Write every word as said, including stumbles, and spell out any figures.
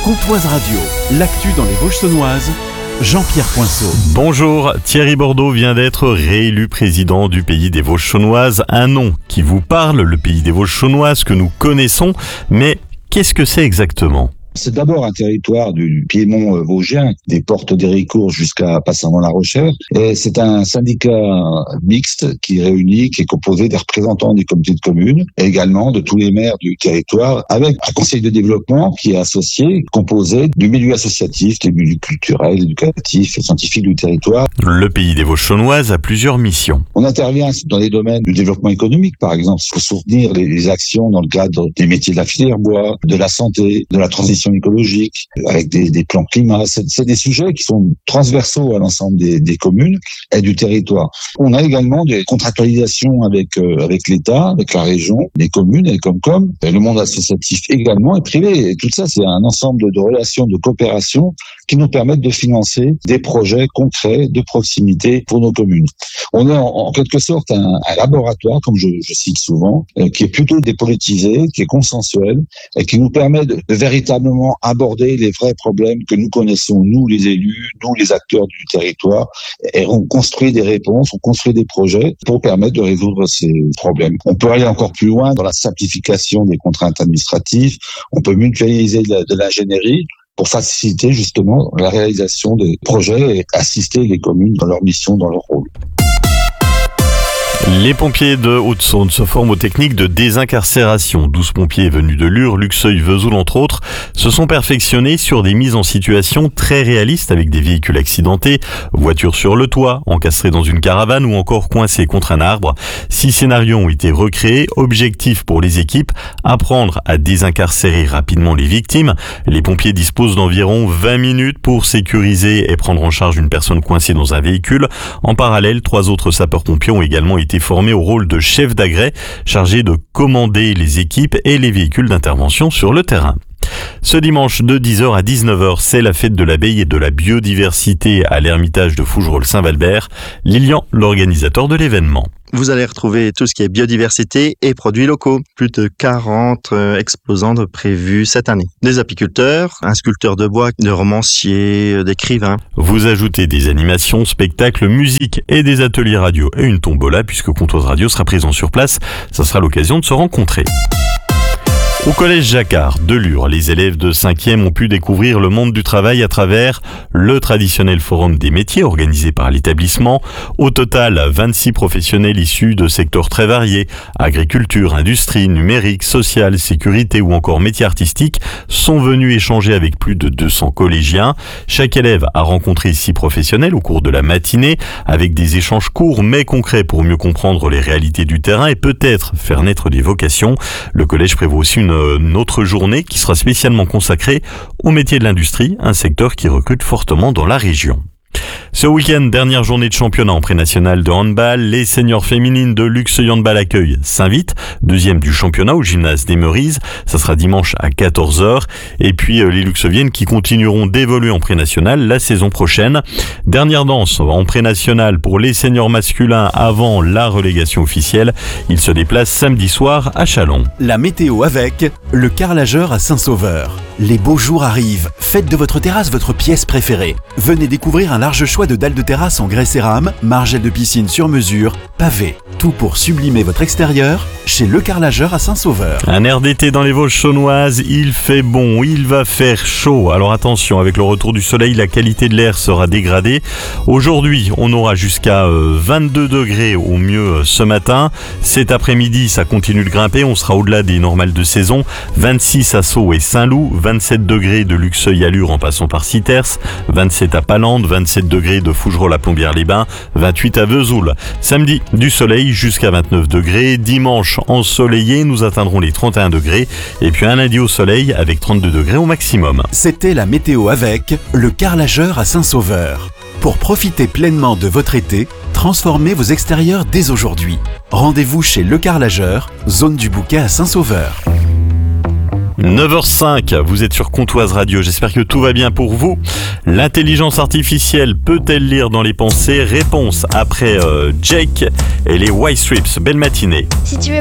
Comtoise Radio, l'actu dans les Vosges saunoises, Jean-Pierre Coinceau. Bonjour, Thierry Bordeaux vient d'être réélu président du pays des Vosges saunoises. Un nom qui vous parle, le pays des Vosges saunoises que nous connaissons, mais qu'est-ce que c'est exactement ? C'est d'abord un territoire du Piémont vosgien, des portes d'Héricourt jusqu'à Passavant-la-Rochère. Et c'est un syndicat mixte qui réunit, qui est composé des représentants des communautés de communes et également de tous les maires du territoire, avec un conseil de développement qui est associé, composé du milieu associatif, des milieux culturels, éducatifs et scientifiques du territoire. Le pays des Vosges saunoises a plusieurs missions. On intervient dans les domaines du développement économique, par exemple. Il faut soutenir les actions dans le cadre des métiers de la filière bois, de la santé, de la transition écologique, avec des, des plans climat. C'est, c'est des sujets qui sont transversaux à l'ensemble des, des communes et du territoire. On a également des contractualisations avec euh, avec l'État, avec la région, les communes et les Comcom, et le monde associatif également et privé. Et tout ça, c'est un ensemble de, de relations, de coopération qui nous permettent de financer des projets concrets de proximité pour nos communes. On est en, en quelque sorte un, un laboratoire, comme je, je cite souvent, euh, qui est plutôt dépolitisé, qui est consensuel et qui nous permet de, de véritablement aborder les vrais problèmes que nous connaissons, nous les élus, nous les acteurs du territoire, et on construit des réponses, on construit des projets pour permettre de résoudre ces problèmes. On peut aller encore plus loin dans la simplification des contraintes administratives, on peut mutualiser de, la, de l'ingénierie pour faciliter justement la réalisation des projets et assister les communes dans leur mission, dans leur rôle. Les pompiers de Haute-Saône se forment aux techniques de désincarcération. douze pompiers venus de Lure, Luxeuil, Vesoul entre autres se sont perfectionnés sur des mises en situation très réalistes avec des véhicules accidentés, voitures sur le toit, encastrées dans une caravane ou encore coincées contre un arbre. Six scénarios ont été recréés. Objectif pour les équipes, apprendre à désincarcérer rapidement les victimes. Les pompiers disposent d'environ vingt minutes pour sécuriser et prendre en charge une personne coincée dans un véhicule. En parallèle, trois autres sapeurs-pompiers ont également été formé au rôle de chef d'agrès, chargé de commander les équipes et les véhicules d'intervention sur le terrain. Ce dimanche de dix heures à dix-neuf heures, c'est la fête de l'abeille et de la biodiversité à l'Ermitage de Fougerolles-Saint-Valbert. Lilian, l'organisateur de l'événement. Vous allez retrouver tout ce qui est biodiversité et produits locaux. Plus de quarante exposants de prévus cette année. Des apiculteurs, un sculpteur de bois, des romanciers, d'écrivains. Vous ajoutez des animations, spectacles, musique et des ateliers radio et une tombola puisque Comtoise Radio sera présent sur place. Ça sera l'occasion de se rencontrer. Au collège Jacquard de Lure, les élèves de cinquième ont pu découvrir le monde du travail à travers le traditionnel forum des métiers organisé par l'établissement. Au total, vingt-six professionnels issus de secteurs très variés, agriculture, industrie, numérique, social, sécurité ou encore métiers artistiques, sont venus échanger avec plus de deux cents collégiens. Chaque élève a rencontré six professionnels au cours de la matinée avec des échanges courts mais concrets pour mieux comprendre les réalités du terrain et peut-être faire naître des vocations. Le collège prévoit aussi une Une autre journée qui sera spécialement consacrée au métier de l'industrie, un secteur qui recrute fortement dans la région. Ce week-end, dernière journée de championnat en pré-national de handball, les seniors féminines de Luxeuil Handball Accueil s'invitent, deuxième du championnat au gymnase des Meurises, ça sera dimanche à quatorze heures, et puis les Luxeuviennes qui continueront d'évoluer en pré-national la saison prochaine. Dernière danse en pré-national pour les seniors masculins avant la relégation officielle, ils se déplacent samedi soir à Châlons. La météo avec le carrelageur à Saint-Sauveur. Les beaux jours arrivent, faites de votre terrasse votre pièce préférée. Venez découvrir un large choix de dalles de terrasse en grès cérame, margelles de piscine sur mesure, pavés. Tout pour sublimer votre extérieur chez Le Carrelageur à Saint-Sauveur. Un air d'été dans les Vosges saunoises, il fait bon, il va faire chaud. Alors attention, avec le retour du soleil, la qualité de l'air sera dégradée. Aujourd'hui, on aura jusqu'à vingt-deux degrés au mieux ce matin. Cet après-midi, ça continue de grimper, on sera au-delà des normales de saison. vingt-six à Sceaux et Saint-Loup, vingt-sept degrés de Luxeuil à Lure en passant par Citers, vingt-sept à Palande, vingt-sept degrés de Fougerolles à Plombières-les-Bains, vingt-huit à Vesoul. Samedi, du soleil jusqu'à vingt-neuf degrés. Dimanche, ensoleillé, nous atteindrons les trente et un degrés. Et puis un lundi au soleil avec trente-deux degrés au maximum. C'était la météo avec le Carrelageur à Saint-Sauveur. Pour profiter pleinement de votre été, transformez vos extérieurs dès aujourd'hui. Rendez-vous chez Le Carrelageur, zone du Bouquet à Saint-Sauveur. neuf heures cinq, vous êtes sur Comtoise Radio, j'espère que tout va bien pour vous. L'intelligence artificielle peut-elle lire dans les pensées? Réponse après euh, Jake et les White Stripes. Belle matinée. Si tu veux